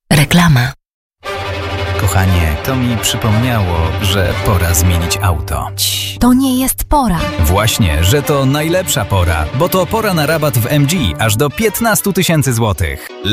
Reklama. Kochanie, to mi przypomniało, że pora zmienić auto. To nie jest pora. Właśnie, że to najlepsza pora, bo to pora na rabat w MG aż do 15 000 złotych.